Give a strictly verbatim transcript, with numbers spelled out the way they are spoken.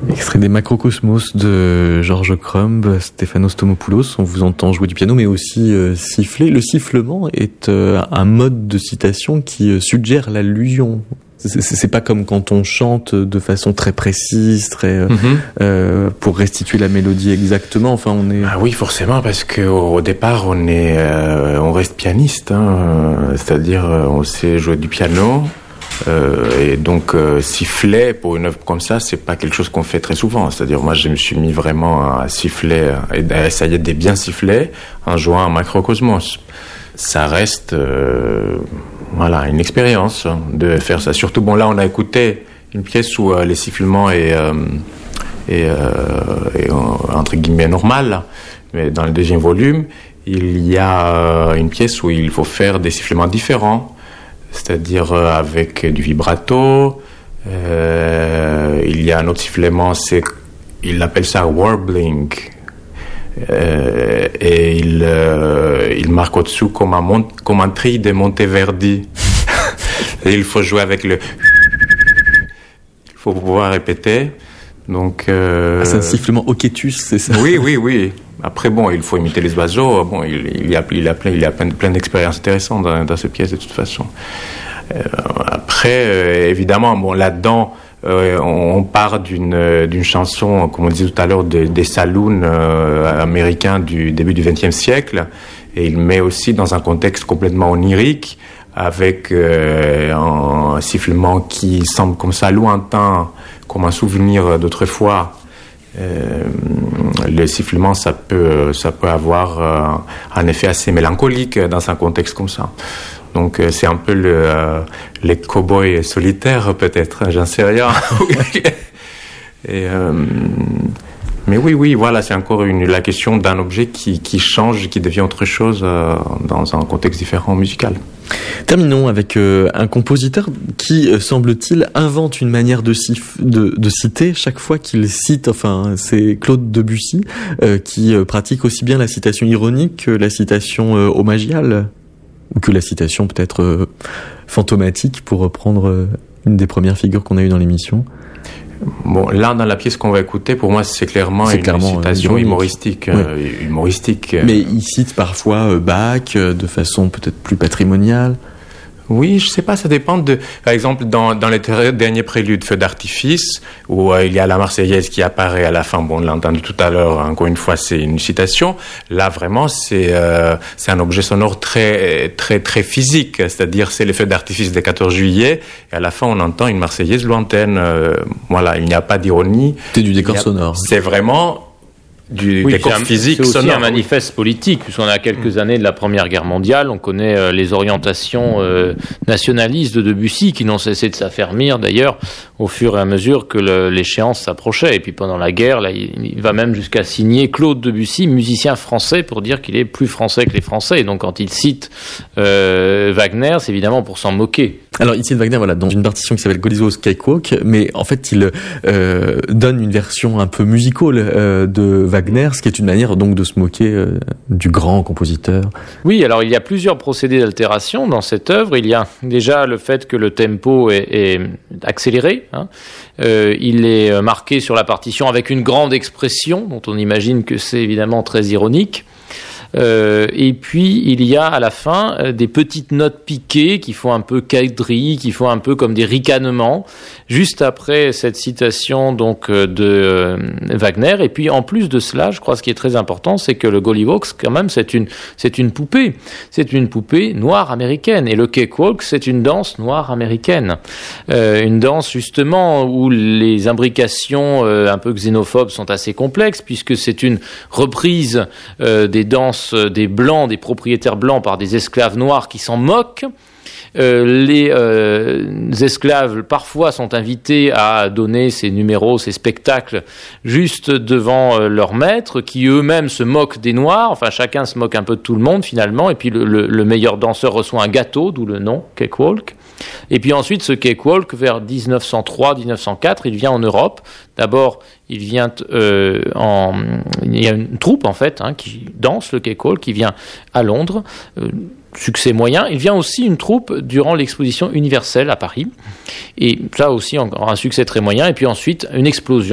Extrait des Macrocosmos de George Crumb, Stéphanos Tomopoulos. On vous entend jouer du piano, mais aussi euh, siffler. Le sifflement est euh, un mode de citation qui euh, suggère l'allusion. C'est, c'est, c'est pas comme quand on chante de façon très précise, très euh, mm-hmm. euh, pour restituer la mélodie exactement. Enfin, on est. Ah oui, forcément, parce que au, au départ, on est, euh, on reste pianiste, hein, c'est-à-dire on sait jouer du piano. Euh, et donc euh, siffler pour une œuvre comme ça, c'est pas quelque chose qu'on fait très souvent. C'est-à-dire moi, je me suis mis vraiment à siffler et à essayer de bien siffler en jouant à Macrocosmos. Ça reste, euh, voilà, une expérience de faire ça. Surtout, bon, là, on a écouté une pièce où euh, les sifflements est, euh, est, euh, est entre guillemets normal, mais dans le deuxième volume, il y a euh, une pièce où il faut faire des sifflements différents. C'est-à-dire euh, avec du vibrato. Euh, il y a un autre sifflement, c'est, il appelle ça warbling. Euh, et il, euh, il marque au-dessous comme un, mont, comme un tri de Monteverdi. Et il faut jouer avec le... Il faut pouvoir répéter. Donc, euh... ah, c'est un sifflement oquetus, c'est ça? Oui, oui, oui. Après, bon, il faut imiter les oiseaux. Bon, il, il y a, il y a plein, il y a plein, plein d'expériences intéressantes dans, dans cette pièce de toute façon. Euh, après, euh, évidemment, bon, là-dedans, euh, on, on part d'une, d'une chanson, comme on disait tout à l'heure, de, des saloons euh, américains du début du vingtième siècle, et il met aussi dans un contexte complètement onirique, avec euh, un sifflement qui semble comme ça lointain, comme un souvenir d'autrefois. Euh, le sifflement, ça peut, ça peut avoir euh, un effet assez mélancolique dans un contexte comme ça. Donc euh, c'est un peu le, euh, les cow-boys solitaires peut-être, j'en sais rien. Et, euh, mais oui, oui, voilà, c'est encore une, la question d'un objet qui, qui change, qui devient autre chose euh, dans un contexte différent musical. Terminons avec euh, un compositeur qui, euh, semble-t-il, invente une manière de, cif- de, de citer chaque fois qu'il cite, enfin, c'est Claude Debussy, euh, qui euh, pratique aussi bien la citation ironique que la citation euh, homagiale, ou que la citation peut-être euh, fantomatique, pour reprendre euh, une des premières figures qu'on a eues dans l'émission. Bon, là, dans la pièce qu'on va écouter, pour moi, c'est clairement c'est une clairement citation humoristique. Ouais. Euh, humoristique. Mais il cite parfois euh, Bach euh, de façon peut-être plus patrimoniale. Oui, je sais pas, ça dépend de... Par exemple, dans, dans les ter- derniers préludes Feux d'artifice, où euh, il y a la Marseillaise qui apparaît à la fin, bon, on l'a entendu tout à l'heure, encore une fois, c'est une citation. Là, vraiment, c'est, euh, c'est un objet sonore très, très, très physique, c'est-à-dire c'est les Feux d'artifice du quatorze juillet, et à la fin, on entend une Marseillaise lointaine. Euh, voilà, il n'y a pas d'ironie. C'est du décor a... sonore. C'est vraiment... du oui, décor c'est un, physique c'est aussi sonore. un manifeste politique, puisqu'on a quelques années de la Première Guerre mondiale, on connaît euh, les orientations euh, nationalistes de Debussy, qui n'ont cessé de s'affermir d'ailleurs au fur et à mesure que le, l'échéance s'approchait. Et puis pendant la guerre, là, il, il va même jusqu'à signer Claude Debussy, musicien français, pour dire qu'il est plus français que les Français. Et donc quand il cite euh, Wagner, c'est évidemment pour s'en moquer. Alors il cite Wagner, voilà, dans une partition qui s'appelle Golizos Cakewalk, mais en fait il euh, donne une version un peu musicale euh, de Wagner, ce qui est une manière donc de se moquer euh, du grand compositeur. Oui, alors il y a plusieurs procédés d'altération dans cette œuvre. Il y a déjà le fait que le tempo est, est accéléré. Hein. Euh, il est marqué sur la partition avec une grande expression, dont on imagine que c'est évidemment très ironique. Euh, et puis il y a à la fin euh, des petites notes piquées qui font un peu quadrille, qui font un peu comme des ricanements, juste après cette citation donc euh, de euh, Wagner. Et puis en plus de cela, je crois ce qui est très important, c'est que le Golliwogs, quand même, c'est une c'est une poupée, c'est une poupée noire américaine, et le Cakewalk, c'est une danse noire américaine, euh, une danse justement où les imbrications euh, un peu xénophobes sont assez complexes, puisque c'est une reprise euh, des danses des blancs, des propriétaires blancs par des esclaves noirs qui s'en moquent. Euh, les euh, esclaves parfois sont invités à donner ces numéros, ces spectacles juste devant euh, leurs maîtres, qui eux-mêmes se moquent des noirs. Enfin, chacun se moque un peu de tout le monde finalement. Et puis le, le, le meilleur danseur reçoit un gâteau, d'où le nom Cakewalk. Et puis ensuite, ce Cakewalk, vers dix-neuf cent trois dix-neuf cent quatre, il vient en Europe. D'abord, il vient euh, en... Il y a une troupe, en fait, hein, qui danse le Cakewalk, qui vient à Londres. Euh, succès moyen. Il vient aussi une troupe durant l'exposition universelle à Paris. Et ça aussi, encore un succès très moyen. Et puis ensuite, une explosion